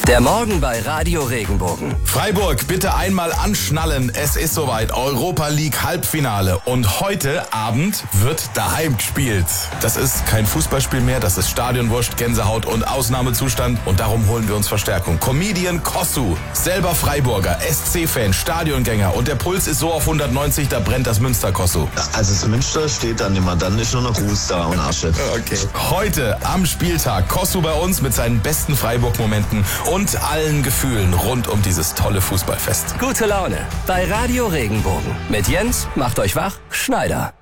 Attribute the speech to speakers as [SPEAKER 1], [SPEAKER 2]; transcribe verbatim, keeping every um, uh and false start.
[SPEAKER 1] Der Morgen bei Radio Regenbogen.
[SPEAKER 2] Freiburg, bitte einmal anschnallen. Es ist soweit. Europa League Halbfinale. Und heute Abend wird daheim gespielt. Das ist kein Fußballspiel mehr. Das ist Stadionwurst, Gänsehaut und Ausnahmezustand. Und darum holen wir uns Verstärkung. Comedian Kossu, selber Freiburger, S C-Fan, Stadiongänger. Und der Puls ist so auf hundertneunzig, da brennt das Münster, Kossu.
[SPEAKER 3] Also das Münster steht dann immer. Dann ist nur noch Ruß da und Asche.
[SPEAKER 2] Okay. Heute am Spieltag Kossu bei uns mit seinen besten Freiburg-Momenten und allen Gefühlen rund um dieses tolle Fußballfest.
[SPEAKER 1] Gute Laune bei Radio Regenbogen. Mit Jens, macht euch wach, Schneider.